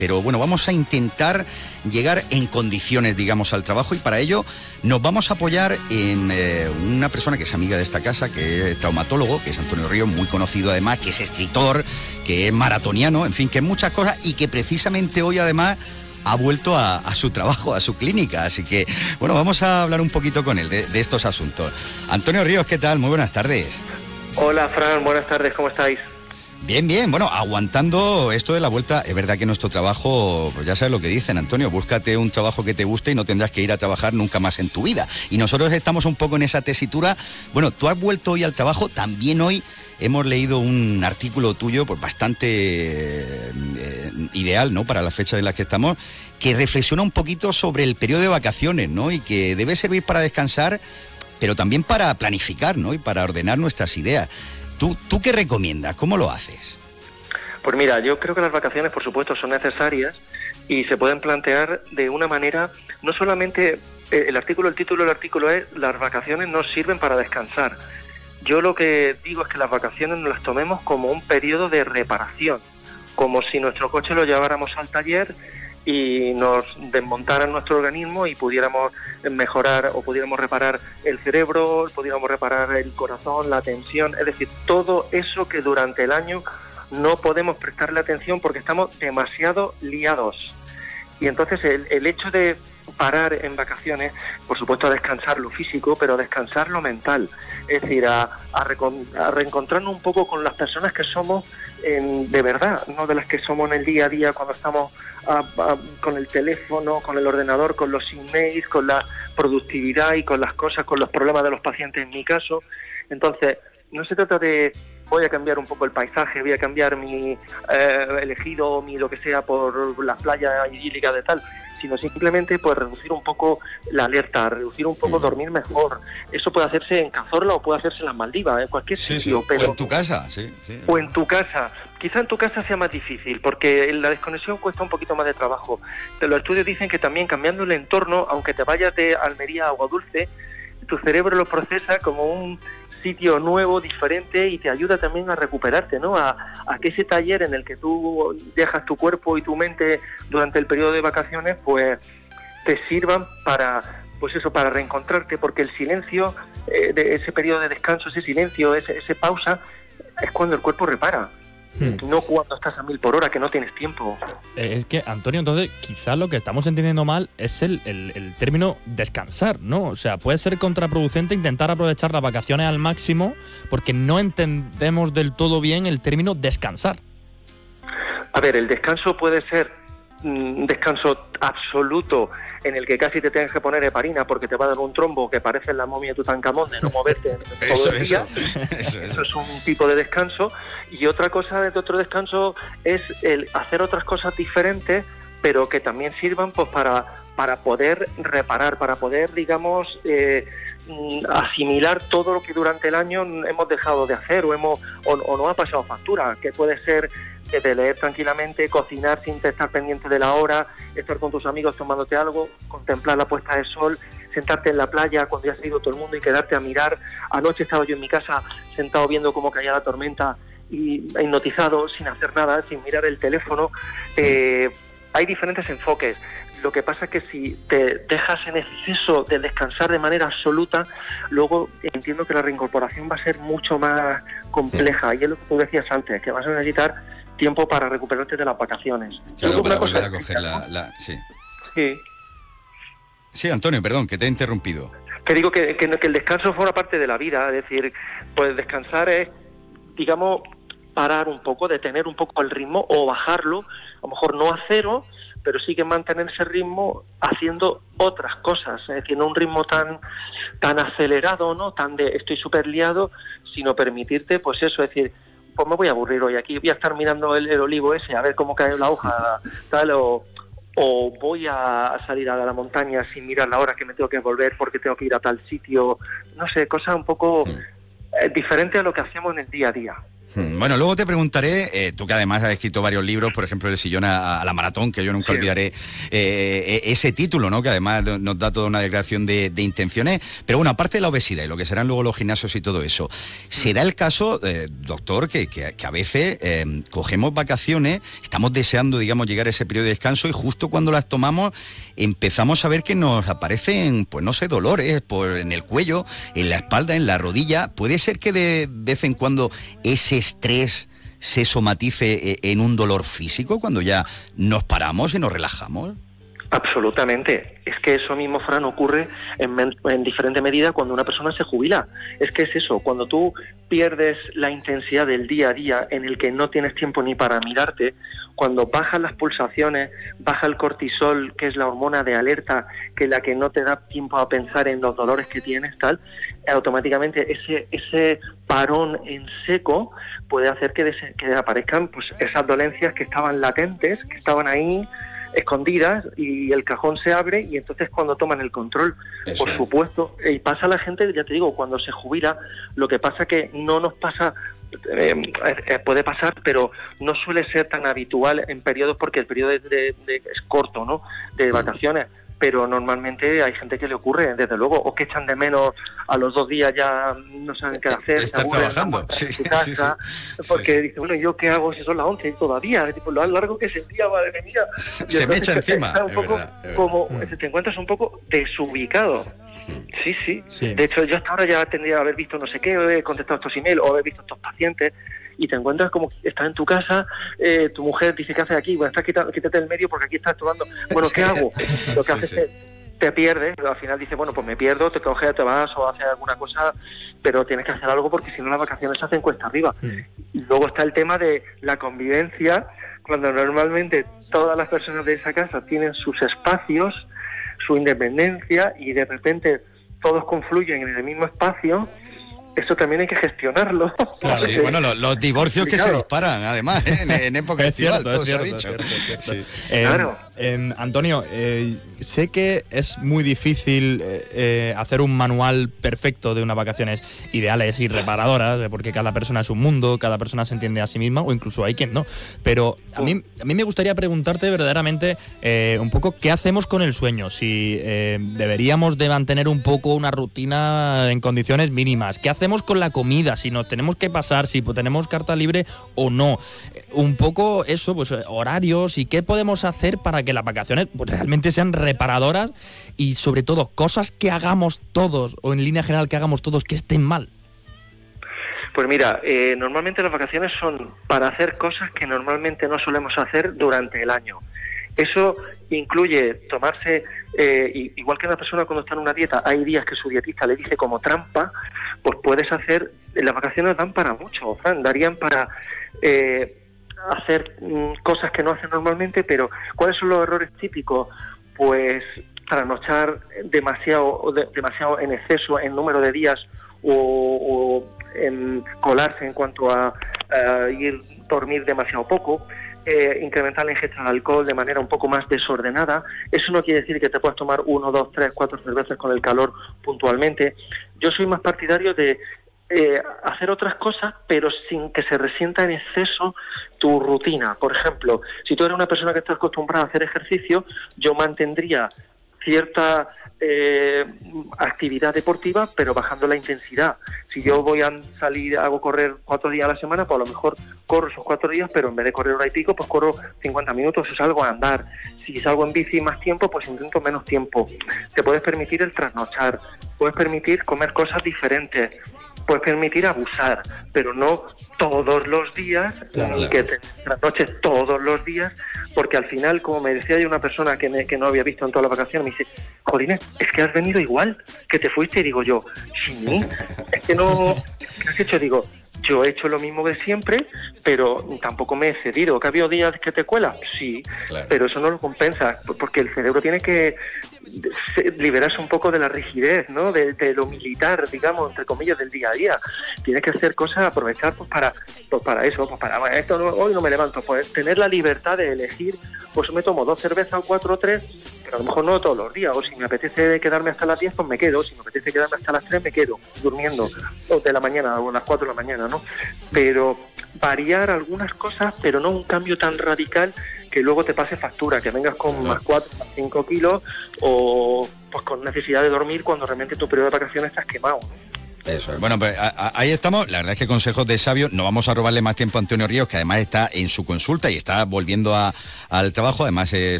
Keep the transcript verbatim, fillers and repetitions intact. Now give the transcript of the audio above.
pero bueno, vamos a intentar llegar en condiciones, digamos, al trabajo, y para ello nos vamos a apoyar en eh, una persona que es amiga de esta casa, que es traumatólogo, que es Antonio Ríos, muy conocido además, que es escritor, que es maratoniano, en fin, que es muchas cosas, y que precisamente hoy además ha vuelto a, a su trabajo, a su clínica, así que, bueno, vamos a hablar un poquito con él de, de estos asuntos. Antonio Ríos, ¿qué tal? Muy buenas tardes. Hola, Fran, buenas tardes, ¿cómo estáis? Bien, bien, bueno, aguantando esto de la vuelta. Es verdad que nuestro trabajo, pues ya sabes lo que dicen, Antonio, búscate un trabajo que te guste y no tendrás que ir a trabajar nunca más en tu vida. Y nosotros estamos un poco en esa tesitura. Bueno, tú has vuelto hoy al trabajo, también hoy hemos leído un artículo tuyo, pues bastante eh, ideal, ¿no?, para la fecha de la que estamos, que reflexiona un poquito sobre el periodo de vacaciones, ¿no?, y que debe servir para descansar, pero también para planificar, ¿no?, y para ordenar nuestras ideas. ¿Tú, ¿Tú qué recomiendas? ¿Cómo lo haces? Pues mira, yo creo que las vacaciones, por supuesto, son necesarias y se pueden plantear de una manera, no solamente, eh, el artículo, el título del artículo es las vacaciones no sirven para descansar. Yo lo que digo es que las vacaciones nos las tomemos como un periodo de reparación, como si nuestro coche lo lleváramos al taller y nos desmontaran nuestro organismo y pudiéramos mejorar o pudiéramos reparar el cerebro, pudiéramos reparar el corazón, la tensión, es decir, todo eso que durante el año no podemos prestarle atención porque estamos demasiado liados. Y entonces el, el hecho de parar en vacaciones, por supuesto a descansar lo físico, pero a descansar lo mental, es decir, a, a, recon, a reencontrarnos un poco con las personas que somos en, de verdad, no de las que somos en el día a día cuando estamos a, a, con el teléfono, con el ordenador, con los emails, con la productividad y con las cosas, con los problemas de los pacientes en mi caso. Entonces, no se trata de voy a cambiar un poco el paisaje, voy a cambiar mi eh, elegido, mi lo que sea por las playas idílicas de tal, sino simplemente pues reducir un poco la alerta, reducir un poco, dormir mejor. Eso puede hacerse en Cazorla o puede hacerse en las Maldivas, en cualquier sí, sitio. Sí. Pero, o en tu casa, sí, sí. O en tu casa. Quizá en tu casa sea más difícil, porque la desconexión cuesta un poquito más de trabajo. Pero los estudios dicen que también cambiando el entorno, aunque te vayas de Almería a Agua Dulce, tu cerebro lo procesa como un sitio nuevo, diferente, y te ayuda también a recuperarte, ¿no? A, a que ese taller en el que tú dejas tu cuerpo y tu mente durante el periodo de vacaciones, pues te sirvan para, pues eso, para reencontrarte, porque el silencio, eh, de ese periodo de descanso, ese silencio, ese, ese pausa, es cuando el cuerpo repara. Hmm. No cuando estás a mil por hora, que no tienes tiempo. Eh, es que, Antonio, entonces quizás lo que estamos entendiendo mal es el, el, el término descansar, ¿no? O sea, puede ser contraproducente intentar aprovechar las vacaciones al máximo porque no entendemos del todo bien el término descansar. A ver, el descanso puede ser un descanso absoluto en el que casi te tengas que poner heparina porque te va a dar un trombo que parece la momia de Tutankamón de no moverte todo eso, el día. Eso, eso, eso es un tipo de descanso. Y otra cosa de otro descanso es el hacer otras cosas diferentes, pero que también sirvan pues para, para poder reparar, para poder, digamos, eh, asimilar todo lo que durante el año hemos dejado de hacer o, hemos, o, o no ha pasado factura, que puede ser de leer tranquilamente, cocinar sin estar pendiente de la hora, estar con tus amigos tomándote algo, contemplar la puesta de sol, sentarte en la playa cuando ya se ha ido todo el mundo y quedarte a mirar. Anoche estaba yo en mi casa sentado viendo cómo caía la tormenta y hipnotizado, sin hacer nada, sin mirar el teléfono. Eh, hay diferentes enfoques. Lo que pasa es que si te dejas en exceso de descansar de manera absoluta, luego entiendo que la reincorporación va a ser mucho más compleja. Y es lo que tú decías antes, que vas a necesitar tiempo para recuperarte de las vacaciones. Claro, para volver a coger la, la... Sí. Sí. Sí, Antonio, perdón, que te he interrumpido. Que digo que, que, que el descanso forma parte de la vida, es decir, pues descansar es, digamos, parar un poco, detener un poco el ritmo o bajarlo, a lo mejor no a cero, pero sí que mantener ese ritmo haciendo otras cosas, es decir, no un ritmo tan tan acelerado, no tan de estoy súper liado, sino permitirte, pues eso, es decir, pues me voy a aburrir hoy aquí, voy a estar mirando el, el olivo ese, a ver cómo cae la hoja, tal, o, o voy a salir a la montaña sin mirar la hora que me tengo que volver porque tengo que ir a tal sitio, no sé, cosas un poco eh, diferentes a lo que hacemos en el día a día. Bueno, luego te preguntaré, eh, tú que además has escrito varios libros, por ejemplo, El sillón a, a la maratón, que yo nunca sí. olvidaré eh, ese título, ¿no? Que además nos da toda una declaración de, de intenciones. Pero bueno, aparte de la obesidad y lo que serán luego los gimnasios y todo eso, ¿se da el caso, eh, doctor, que, que, que a veces eh, cogemos vacaciones, estamos deseando, digamos, llegar a ese periodo de descanso y justo cuando las tomamos empezamos a ver que nos aparecen, pues no sé, dolores por, en el cuello, en la espalda, en la rodilla? ¿Puede ser que de vez en cuando ese estrés se somatice en un dolor físico cuando ya nos paramos y nos relajamos? Absolutamente. Es que eso mismo, Fran, ocurre en, en diferente medida cuando una persona se jubila. Es que es eso, cuando tú pierdes la intensidad del día a día en el que no tienes tiempo ni para mirarte, cuando bajan las pulsaciones, baja el cortisol, que es la hormona de alerta, que es la que no te da tiempo a pensar en los dolores que tienes, tal, automáticamente ese ese parón en seco puede hacer que, des, que aparezcan pues esas dolencias que estaban latentes, que estaban ahí escondidas, y el cajón se abre y entonces cuando toman el control, Eso. por supuesto, y pasa a la gente, ya te digo, cuando se jubila, lo que pasa que no nos pasa, eh, eh, puede pasar, pero no suele ser tan habitual en periodos, porque el periodo de, de, de, es corto, ¿no?, de vacaciones, pero normalmente hay gente que le ocurre, desde luego, o que echan de menos a los dos días, ya no saben qué hacer, están trabajando, sí, en su casa, sí, sí. porque sí. dice, bueno, ¿yo qué hago si son las once y todavía? Tipo, lo largo que es el día, madre mía. Y se me echa encima. Está un poco verdad, como, mm. te encuentras un poco desubicado. Sí, sí, sí. De hecho, yo hasta ahora ya tendría que haber visto no sé qué, o he contestado estos emails, o he visto estos pacientes, y te encuentras como que estás en tu casa, eh, tu mujer dice, ¿qué haces aquí? Bueno, estás quitando, quítate el medio porque aquí estás tomando. Bueno, ¿qué hago? Lo que haces sí, sí. es te pierdes, al final dices, bueno, pues me pierdo, te coges, te vas o haces alguna cosa, pero tienes que hacer algo porque si no las vacaciones se hacen cuesta arriba. Mm. Y luego está el tema de la convivencia, cuando normalmente todas las personas de esa casa tienen sus espacios, su independencia, y de repente todos confluyen en el mismo espacio. Eso también hay que gestionarlo. Claro, sí, bueno, los, los divorcios que se disparan, además, ¿eh? en, en época estival, todo se ha dicho. Es cierto, es cierto. Sí. Eh, claro. Eh, Antonio, eh, sé que es muy difícil eh, eh, hacer un manual perfecto de unas vacaciones ideales y reparadoras, porque cada persona es un mundo, cada persona se entiende a sí misma, o incluso hay quien no. Pero a mí, a mí me gustaría preguntarte verdaderamente eh, un poco qué hacemos con el sueño, si eh, deberíamos de mantener un poco una rutina en condiciones mínimas, qué hacemos con la comida, si nos tenemos que pasar, si tenemos carta libre o no, un poco eso, pues horarios y qué podemos hacer para que las vacaciones pues, realmente sean reparadoras, y sobre todo cosas que hagamos todos, o en línea general que hagamos todos que estén mal. Pues mira, eh, normalmente las vacaciones son para hacer cosas que normalmente no solemos hacer durante el año. Eso incluye tomarse, eh, igual que una persona cuando está en una dieta, hay días que su dietista le dice como trampa, pues puedes hacer, las vacaciones dan para mucho, Fran, darían para eh, hacer mm, cosas que no hacen normalmente, pero ¿cuáles son los errores típicos? Pues trasnochar demasiado, de, demasiado en exceso en número de días, o, o en colarse en cuanto a, a ir dormir demasiado poco. Eh, incrementar la ingesta de alcohol de manera un poco más desordenada. Eso no quiere decir que te puedas tomar uno, dos, tres, cuatro cervezas con el calor puntualmente. Yo soy más partidario de eh, hacer otras cosas, pero sin que se resienta en exceso tu rutina. Por ejemplo, si tú eres una persona que está acostumbrada a hacer ejercicio, yo mantendría cierta eh, actividad deportiva, pero bajando la intensidad. Si yo voy a salir, hago correr cuatro días a la semana, pues a lo mejor corro esos cuatro días, pero en vez de correr hora y pico, pues corro cincuenta minutos o salgo a andar. Si salgo en bici más tiempo, pues intento menos tiempo. Te puedes permitir el trasnochar, puedes permitir comer cosas diferentes, puedes permitir abusar, pero no todos los días, claro, ni que te trasnoches todos los días, porque al final, como me decía yo una persona que, me, que no había visto en todas las vacaciones, me dice, Jolines, es que has venido igual que te fuiste, y digo yo, sí, es que no, ¿qué has hecho? Digo, yo he hecho lo mismo de siempre, pero tampoco me he cedido. ¿Que ha habido días que te cuela? Sí, claro, pero eso no lo compensa, porque el cerebro tiene que liberarse un poco de la rigidez, ¿no? De, de lo militar, digamos, entre comillas, del día a día. Tienes que hacer cosas, aprovechar pues para pues para eso, pues para bueno, esto no, hoy no me levanto, pues tener la libertad de elegir, pues me tomo dos cervezas o cuatro o tres, pero a lo mejor no todos los días, o si me apetece quedarme hasta las diez, pues me quedo, si me apetece quedarme hasta las tres, me quedo durmiendo, o de la mañana, o a las cuatro de la mañana, ¿no? Pero variar algunas cosas, pero no un cambio tan radical que luego te pase factura, que vengas con más cuatro, más cinco kilos, o pues con necesidad de dormir cuando realmente tu periodo de vacaciones estás quemado, ¿no? Eso es. Bueno, pues a, a, ahí estamos. La verdad es que consejos de sabio. No vamos a robarle más tiempo a Antonio Ríos, que además está en su consulta y está volviendo a, al trabajo. Además es